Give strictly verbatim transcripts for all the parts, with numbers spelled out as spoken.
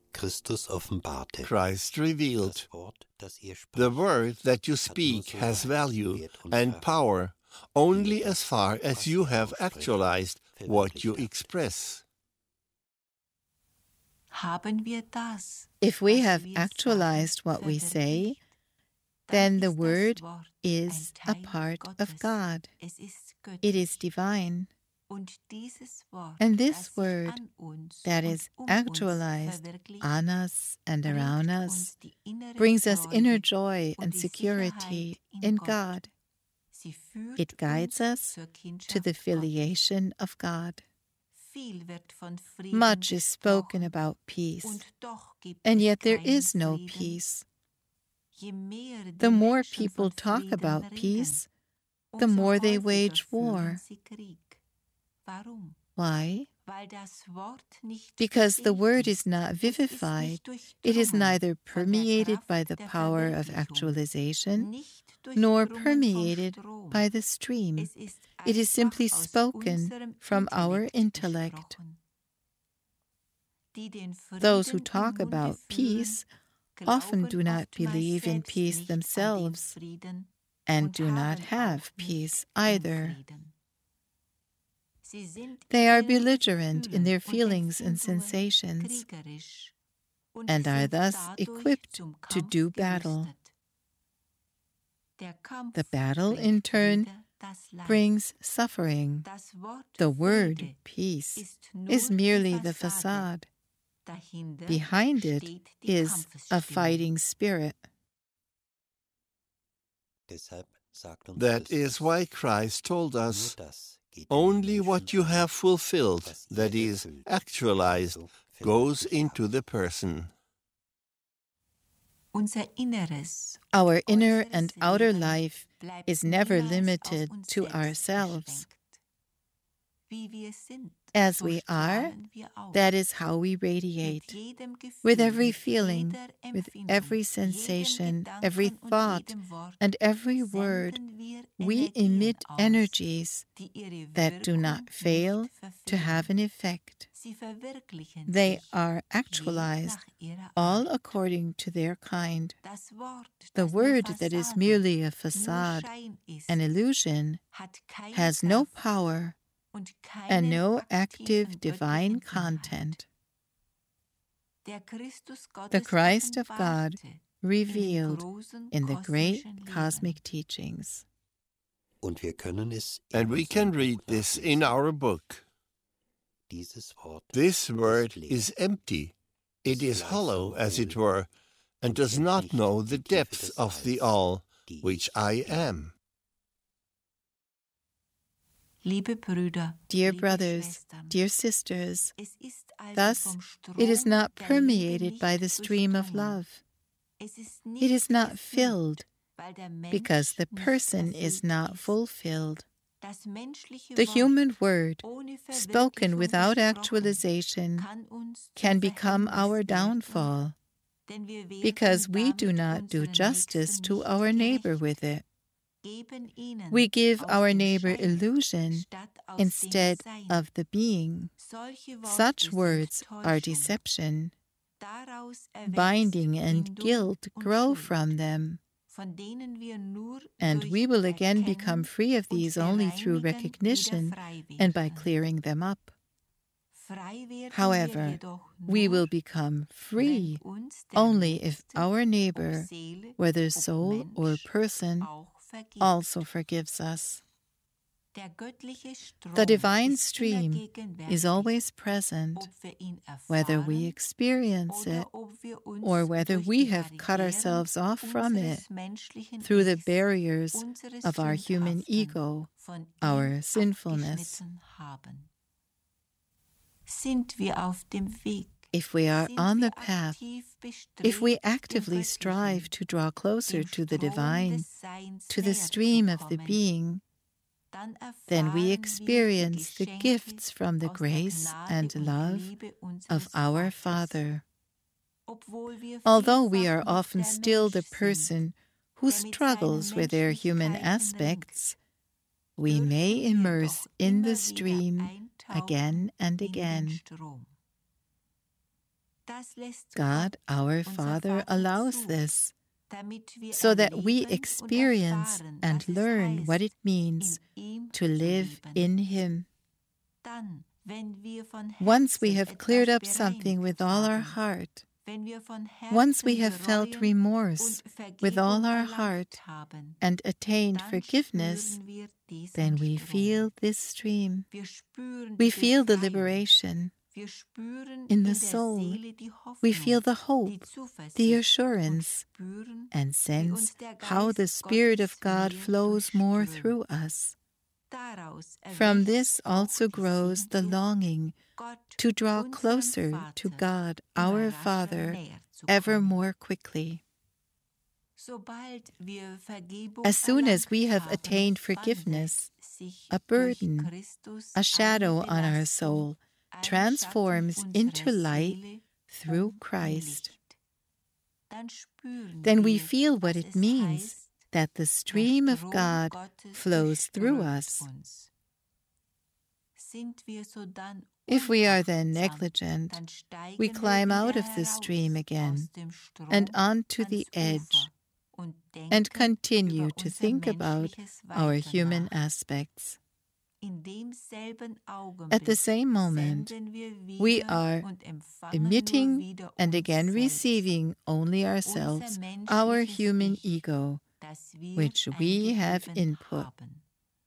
Christus offenbarte. Christ revealed. Das Wort, das ihr sprecht, The word that you hat speak nur so has value Wert und and Kraft, power only as far as was you ihr have aussprecht, actualized what you verwirklicht habt. express. Haben wir das, If we was have wir actualized sagen, what we say, verwirklicht, then dann the ist das Word Wort is ein a Teil part Gottes. of God. Es ist It is göttlich. divine. Und dieses Wort, And das this sich word an uns that und is um uns actualized verwirklicht, on us and around bringt us uns die innere brings us Freude inner joy und and die security Sicherheit in Gott. God. Sie führt It guides uns us zur to Kindschaft the Gottes. filiation of God. Viel wird von Frieden Much is spoken gesprochen, about peace, und doch gibt and es yet there keinen is no Frieden. peace. Je mehr die The more Menschen people von talk Frieden about reden, peace, the umso more they häufiger wage führen war. sie Krieg. Warum? Why? Weil das Wort nicht Because the gestillt word ist. is not Es ist vivified. nicht It is durchdrungen neither von der permeated by Kraft the der power of Verwirklichung, actualization, nicht nor durchdrungen vom permeated Strom. by the stream. Es ist It is einfach simply aus spoken unserem from our Intellekt intellect. gesprochen. Die den Those who Frieden talk im Munde about führen, peace often glauben do not oftmals believe in selbst peace nicht an den themselves Frieden and und do not haben have auch peace nicht den either. Frieden. Sie sind in They are ihren belligerent in Gefühlen their und feelings and Empfindungen sensations kriegerisch und and are sind thus dadurch equipped zum to Kampf do battle. gerüstet. Der Kampf The battle, bringt in turn, wieder das Leid. brings suffering. Das Wort The word, Friede peace, ist nur is die merely the Fassade. facade. Dahinter Behind it steht die is a Kampfesstimmung. fighting spirit. Deshalb sagt uns That Christus, is why Christ told nur us, das geht den only Menschen what you an, have fulfilled, was ihr that is, erfüllt, actualized, also goes verwirklicht into habt. the person. Unser Inneres, Our inner äußeres and outer Leben life bleibt is never niemals limited auf uns to selbst ourselves. beschränkt. Wie wir sind, As so we are, strahlen wir aus. that is how we Mit radiate. jedem Gefühl, With every mit feeling, jeder with Empfindung, every jedem sensation, Gedanken every und thought, jedem Wort and every word, senden wir we Energien emit aus, energies die ihre that do Wirkung not fail nicht to have verfehlen. an effect. Sie verwirklichen They sich, are je actualized, nach ihrer all Art. according to their kind. Das Wort, The das nur word that is Fassade, merely a nur facade, Schein ist, an illusion, hat keine has no Kraft power und keinen and no aktiven active divine göttlichen Inhalt. content. Der Christus Gottes The Christ of God offenbarte in den revealed großen in the great kosmischen Lehren. cosmic teachings. Und wir können es And in we can unserem read Buch this nachlesen. in our book. Dieses Wort This word leer, is empty. It is gleichsam hollow, as it hohl, were, and does kennt not nicht know die the Tiefe depths des of the Alls, all, die which ich I bin. am. Liebe Brüder, Dear liebe brothers, Schwestern, dear sisters, es ist also thus vom Strom it is not der Liebe permeated by nicht the stream of durchdrungen. love. Es ist It nicht is not gefüllt, filled weil der Mensch because the nicht person is erfüllt not ist. fulfilled. Das menschliche The Wort, human word, ohne spoken Verwirklichung without gesprochen, actualization, kann uns can zum become Verhängnis our werden, downfall denn wir werden because we do damit not do unseren justice Nächsten to nicht our neighbor gerecht, with it. geben ihnen We give aus our dem neighbor Schein illusion statt aus instead dem Sein. of the being. Solche Worte Such sind words are Täuschung. deception. Daraus erwächst Binding and Bindung guilt und grow Schuld, from them, von denen wir nur and durch we will again become Erkennen free of und these only through Bereinigen recognition wieder frei and by werden. clearing them up. Frei werden However, wir jedoch we nur, will become free wenn uns der only if Nächste, our ob neighbor, Seele, whether ob soul or Mensch, person, auch vergibt. also forgives us. Der göttliche Strom The divine ist stream immer gegenwärtig, is always present, ob wir ihn whether we erfahren experience oder it ob wir uns or whether durch we die have cut Barrieren ourselves off from it unseres menschlichen through the Ichs, barriers unseres of our human Sündhaften, ego, von ihm our sinfulness. abgeschnitten haben. Sind wir auf dem Weg, If we are sind on the wir path, aktiv if we bestrebt, actively dem strive Göttlichen, to draw closer dem to the Strom divine, des Seins to the näher stream zu of the kommen, being, dann then erfahren we wir experience die the Geschenke gifts from the aus der grace Gnade and und love Liebe unseres of our Vaters. Father. Obwohl wir Although we vielfach are nicht often der still the Mensch sind, person who der mit struggles seinen with their human Menschlichkeiten aspects, ringt, we may dürfen wir immerse doch in immer the wieder stream eintauchen again and in den again. Strom. Das lässt God, our unser Father, Vater, allows zu, this damit wir so that we erleben und experience erfahren, and was es learn what heißt, it means in ihm to zu live leben. in Him. Dann, wenn wir von Once we Herzen have etwas cleared up bereinigt something with all our haben, heart, wenn wir von once we Herzen have felt bereuen remorse und with all Vergebung our erlangt heart haben, and attained dann forgiveness, spüren wir diesen then we Strom. feel this stream. Wir spüren We die feel the Befreiung. liberation. Wir spüren In the in der soul, Seele die Hoffnung, we feel the die hope, Zuversicht the und assurance, spüren, and wie sense uns der how the Geist Spirit Gottes of God mehr flows more durchströmt. through us. Daraus From erwächst this auch also die grows the Sehnsucht, longing Gott, to draw unseren closer Vater, to God, immer our rascher Father, näher zu ever kommen. more quickly. Sobald wir Vergebung As soon as erlangt we have haben, attained wandelt forgiveness, sich a durch burden, Christus a shadow eine on our Belastung, soul, ein transforms Schatten into unserer light Seele through um ein Christ. Licht. Dann spüren Then we wir, feel what was it es means heißt, that the der stream of Strom God Gottes flows through durchströmt us. uns. Sind wir sodann If we are then unachtsam, negligent, dann steigen we wir climb out wieder of the stream heraus again aus dem Strom and onto ans the edge Ufer und denken and continue über to unser think about menschliches our Weiter human nach. aspects. In demselben At the Augenblick same moment, senden wir we wieder are und empfangen nur emitting wieder and uns again selbst, receiving only ourselves, our human ego, das wir which we have eingegeben input. haben.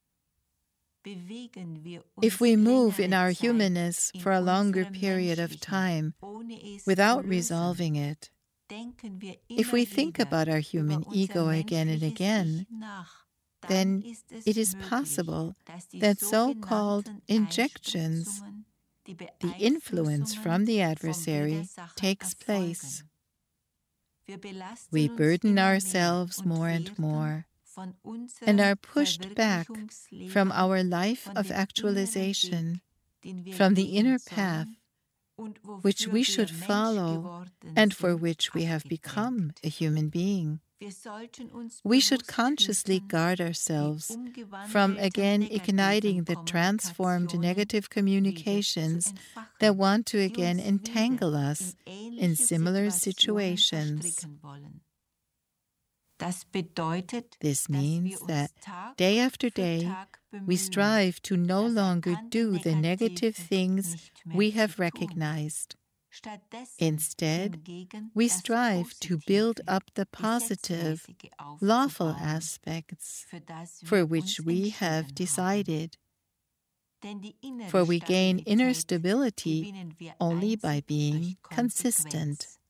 Bewegen wir If uns we move in längere our Zeit humanness in for a longer unserem period of Menschlichen, time ohne es without zu lösen, resolving it, denken wir if immer we think wieder about our über human unser ego again and menschliches again, Ich nach, dann then ist es it is möglich, possible dass die that so-called sogenannten injections, Einspritzungen, die the influence from the Beeinflussungen vom adversary, Widersacher takes place. erfolgen. Wir belasten We uns burden immer mehr ourselves und more and werden more von unserem and are pushed back Verwirklichungsleben, from our life von of dem inneren actualization, Weg, den wir from the gehen inner sollen path und wofür which we wir should Mensch follow geworden and for sind, which we have become abgedrängt. a human being. Wir sollten uns We should bewusst consciously hüten, guard die ourselves from umgewandelten again negativen igniting the transformed Kommunikationen negative wieder communications zu entfachen, that want to die again uns entangle wieder us in in ähnliche similar Situationen situations. verstricken wollen. Das bedeutet, This dass wir means uns that Tag day after für day Tag we bemühen, strive to no das longer erkannte do the negative Negative things nicht mehr we zu have tun. recognized. Stattdessen Instead, hingegen we das strive to build Positive, up the positive, Gesetzmäßige lawful aufzubauen, aspects für das wir for which uns we entschieden have haben. decided. Denn die innere For we gain inner Stabilität stability gewinnen wir only by einzig being durch consistent. Konsequenz.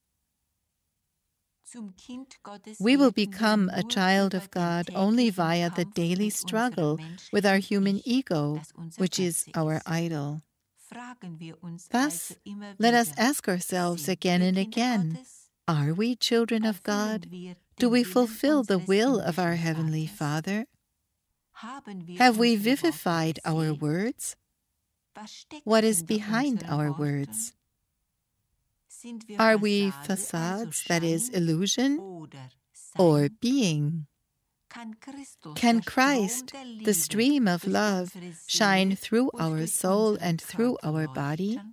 Zum Kind Gottes We will werden wir become a nur child über of den God only täglichen via the Kampf daily mit unserem struggle with our menschlichen human Ich, ego, das unser which is Götze our ist. idol. Fragen wir uns Thus, also immer let us wieder, ask ourselves sind again wir and Kinder again, Gottes? are we children of Erfüllen God? wir Do den we Willen fulfill the unseres will of our himmlischen Heavenly Vaters? Father? Haben wir Have we unsere Worte vivified our gesehen? words? Was steckt What is hinter behind unseren our Worten? words? Sind wir Are we Fassade, also facades, that is, Schein, illusion, oder or Sein? being? Kann Christus, Can der Strom Christ, der the Liebe, stream of durch love, unsere shine Seele through und our durch soul unseren and through Körper our body? leuchten?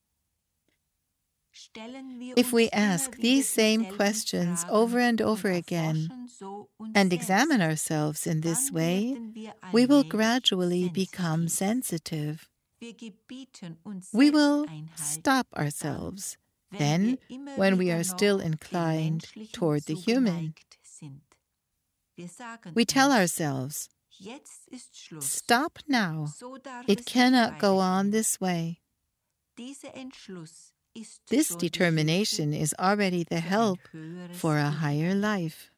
Stellen wir If we uns immer ask wieder these same dieselben questions Fragen over and und over again erforschen so uns and selbst, examine ourselves in this dann way, werden wir we will allmählich gradually become sensitiv. sensitive. Wir gebieten uns We selbst will Einhalt, stop dann, ourselves wenn then wir immer when we wieder are noch still dem inclined Menschlichen toward the human. zugeneigt sind. Wir sagen We tell uns, ourselves, jetzt ist Schluss. stop now. So darf es It nicht cannot go on weitergehen. this way. Dieser Entschluss ist This schon die determination Hilfe is already the für ein help höheres for a Ich. higher life.